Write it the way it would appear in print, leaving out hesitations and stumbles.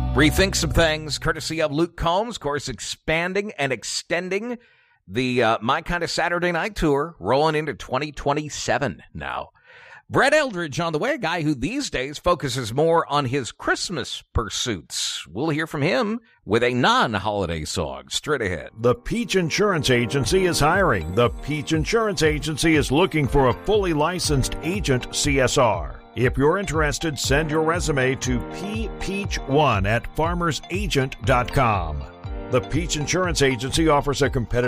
Rethink some things, courtesy of Luke Combs, of course, expanding and extending the My Kind of Saturday Night Tour, rolling into 2027 now. Brett Eldridge on the way, a guy who these days focuses more on his Christmas pursuits. We'll hear from him with a non-holiday song straight ahead. The Peach Insurance Agency is hiring. The Peach Insurance Agency is looking for a fully licensed agent CSR. If you're interested, send your resume to ppeach1@farmersagent.com. The Peach Insurance Agency offers a competitive